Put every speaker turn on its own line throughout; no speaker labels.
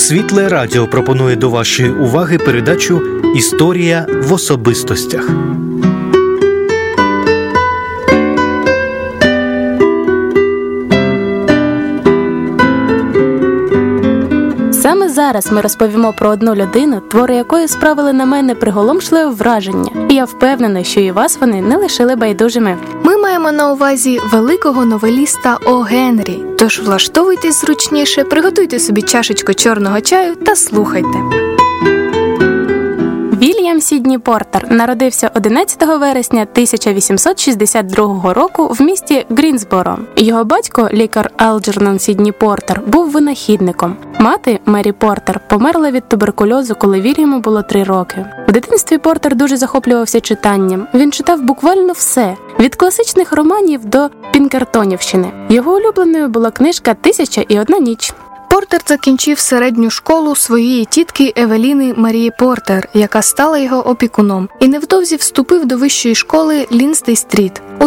Світле Радіо пропонує до вашої уваги передачу «Історія в особистостях».
Саме зараз ми розповімо про одну людину, твори якої справили на мене приголомшливе враження. І я впевнена, що і вас вони не лишили байдужими.
Ми маємо на увазі великого новеліста О. Генрі. Тож влаштовуйтесь зручніше, приготуйте собі чашечку чорного чаю та слухайте.
Вільям Сідні Портер народився 11 вересня 1862 року в місті Грінсборо. Його батько, лікар Алджернон Сідні Портер, був винахідником. Мати, Мері Портер, померла від туберкульозу, коли Вільяму було 3 роки. В дитинстві Портер дуже захоплювався читанням. Він читав буквально все – від класичних романів до пінкертонівщини. Його улюбленою була книжка «1001 ніч».
Портер закінчив середню школу своєї тітки Евеліни Марії Портер, яка стала його опікуном, і невдовзі вступив до вищої школи Лінсдей-стріт. У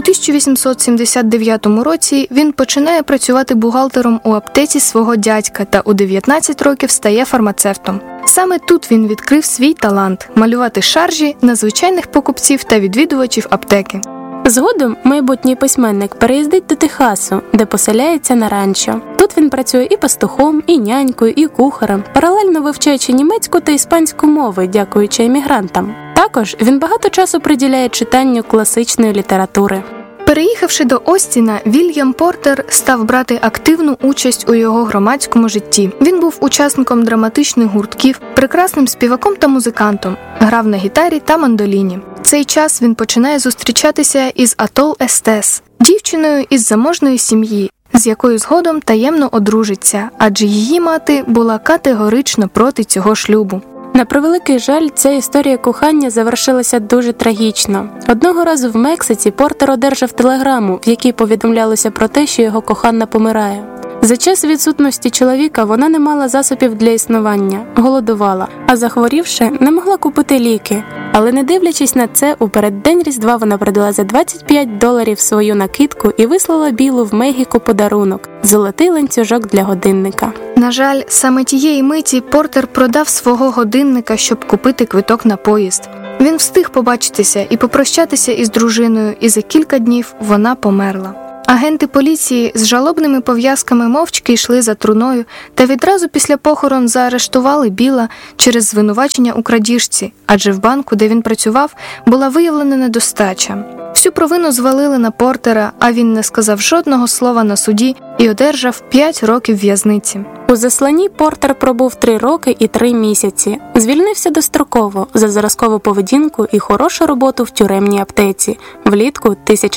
1879 році він починає працювати бухгалтером у аптеці свого дядька та у 19 років стає фармацевтом. Саме тут він відкрив свій талант – малювати шаржі на звичайних покупців та відвідувачів аптеки.
Згодом майбутній письменник переїздить до Техасу, де поселяється на ранчо. Тут він працює і пастухом, і нянькою, і кухарем, паралельно вивчаючи німецьку та іспанську мови, дякуючи емігрантам. Також він багато часу приділяє читанню класичної літератури.
Переїхавши до Остіна, Вільям Портер став брати активну участь у його громадському житті. Він був учасником драматичних гуртків, прекрасним співаком та музикантом, грав на гітарі та мандоліні. В цей час він починає зустрічатися із Атол Естес, дівчиною із заможної сім'ї, з якою згодом таємно одружиться, адже її мати була категорично проти цього шлюбу.
На превеликий жаль, ця історія кохання завершилася дуже трагічно. Одного разу в Мексиці Портер одержав телеграму, в якій повідомлялося про те, що його кохана помирає. За час відсутності чоловіка вона не мала засобів для існування, голодувала, а захворівши, не могла купити ліки. Але не дивлячись на це, у переддень Різдва вона продала за $25 свою накидку і вислала Білу в Мехіко подарунок – золотий ланцюжок для годинника.
На жаль, саме тієї миті Портер продав свого годинника, щоб купити квиток на поїзд. Він встиг побачитися і попрощатися із дружиною, і за кілька днів вона померла. Агенти поліції з жалобними пов'язками мовчки йшли за труною та відразу після похорон заарештували Біла через звинувачення у крадіжці, адже в банку, де він працював, була виявлена недостача. Всю провину звалили на Портера, а він не сказав жодного слова на суді і одержав 5 років в'язниці.
У засланні Портер пробув 3 роки і 3 місяці. Звільнився достроково за зразкову поведінку і хорошу роботу в тюремній аптеці влітку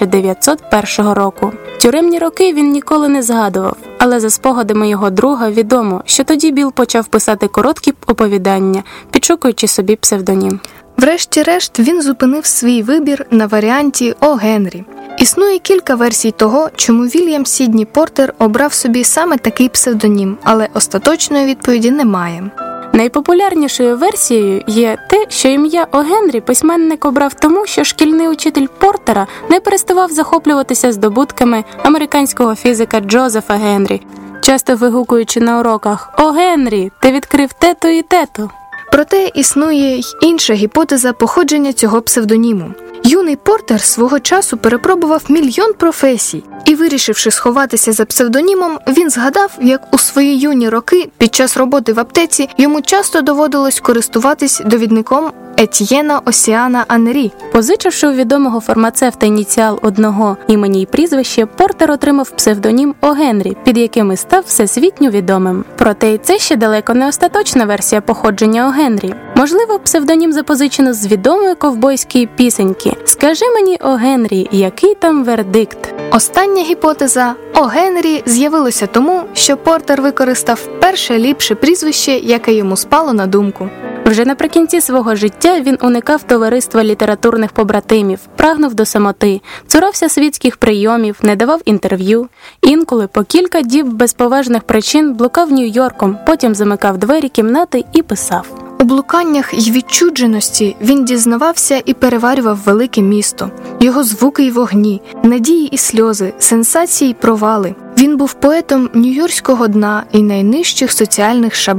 1901 року. Тюремні роки він ніколи не згадував, але за спогадами його друга відомо, що тоді Біл почав писати короткі оповідання, підшукуючи собі псевдонім.
Врешті-решт він зупинив свій вибір на варіанті О. Генрі. Існує кілька версій того, чому Вільям Сідні Портер обрав собі саме такий псевдонім, але остаточної відповіді немає.
Найпопулярнішою версією є те, що ім'я О. Генрі письменник обрав тому, що шкільний учитель Портера не переставав захоплюватися здобутками американського фізика Джозефа Генрі, часто вигукуючи на уроках «О, Генрі, ти відкрив те-то і те-то».
Проте існує й інша гіпотеза походження цього псевдоніму. Юний Портер свого часу перепробував мільйон професій, і, вирішивши сховатися за псевдонімом, він згадав, як у свої юні роки під час роботи в аптеці йому часто доводилось користуватись довідником Етьєна Осіана Анрі.
Позичивши у відомого фармацевта ініціал одного імені й прізвище, Портер отримав псевдонім О. Генрі, під яким і став всесвітньо відомим. Проте і це ще далеко не остаточна версія походження О. Генрі. Можливо, псевдонім запозичено з відомої ковбойської пісеньки «Скажи мені, О. Генрі, який там вердикт?».
Остання гіпотеза О. Генрі з'явилося тому, що Портер використав перше ліпше прізвище, яке йому спало на думку.
Вже наприкінці свого життя він уникав товариства літературних побратимів, прагнув до самоти, цурався світських прийомів, не давав інтерв'ю. Інколи по кілька діб без поважних причин блукав Нью-Йорком, потім замикав двері кімнати і писав.
У блуканнях й відчудженості він дізнавався і переварював велике місто, його звуки й вогні, надії і сльози, сенсації й провали. Він був поетом нью-йоркського дна і найнижчих соціальних шаблів.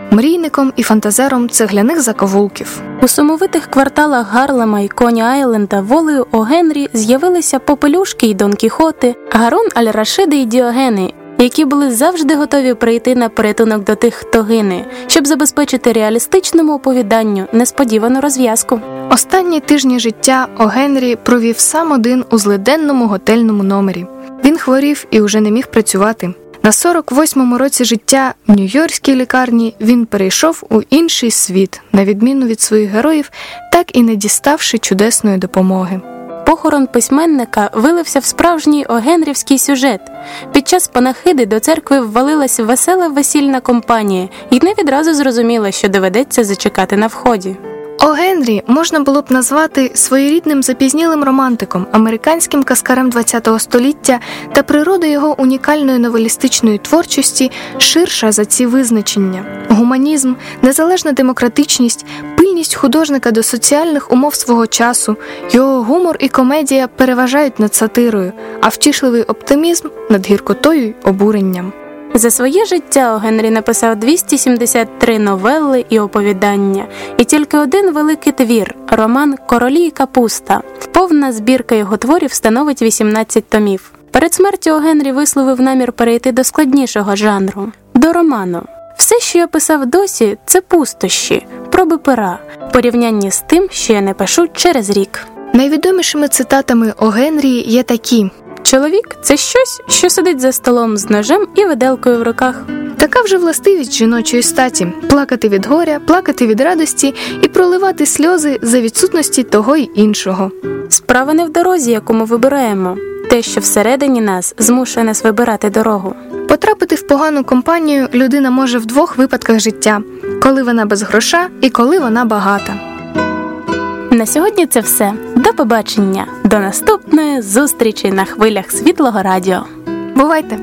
мрійником і фантазером цегляних заковулків.
У сумовитих кварталах Гарлема і Коні-Айленда волею О. Генрі з'явилися Попелюшки й Дон Кіхоти, Гарун Аль-Рашиди й Діогени, які були завжди готові прийти на порятунок до тих, хто гине, щоб забезпечити реалістичному оповіданню несподівану розв'язку.
Останні тижні життя О. Генрі провів сам один у злиденному готельному номері. Він хворів і уже не міг працювати. На 48-му році життя в Нью-Йоркській лікарні він перейшов у інший світ, на відміну від своїх героїв, так і не діставши чудесної допомоги.
Похорон письменника вилився в справжній огенрівський сюжет. Під час панахиди до церкви ввалилась весела весільна компанія і не відразу зрозуміла, що доведеться зачекати на вході.
О. Генрі можна було б назвати своєрідним запізнілим романтиком, американським казкарем ХХ століття, та природа його унікальної новелістичної творчості ширша за ці визначення. Гуманізм, незалежна демократичність, пильність художника до соціальних умов свого часу, його гумор і комедія переважають над сатирою, а втішливий оптимізм над гіркотою й обуренням.
За своє життя О. Генрі написав 273 новели і оповідання, і тільки один великий твір – роман «Королі і капуста». Повна збірка його творів становить 18 томів. Перед смертю О. Генрі висловив намір перейти до складнішого жанру – до роману. Все, що я писав досі – це пустощі, проби пера, порівнянні з тим, що я не пишу через рік.
Найвідомішими цитатами О. Генрі є такі:
«Чоловік – це щось, що сидить за столом з ножем і виделкою в руках».
Така вже властивість жіночої статі – плакати від горя, плакати від радості і проливати сльози за відсутності того й іншого.
Справа не в дорозі, яку ми вибираємо. Те, що всередині нас, змушує нас вибирати дорогу.
Потрапити в погану компанію людина може в двох випадках життя – коли вона без гроша і коли вона багата.
На сьогодні це все. До побачення. До наступної зустрічі на хвилях Світлого радіо.
Бувайте!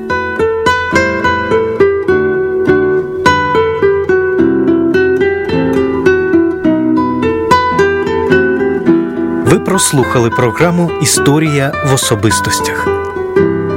Ви прослухали програму «Історія в особистостях».